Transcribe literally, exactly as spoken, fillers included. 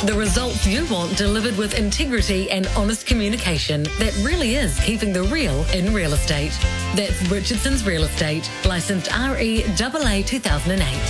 The results you want delivered with integrity and honest communication that really is keeping the real in real estate. That's Richardson's Real Estate, licensed R E A A two thousand eight.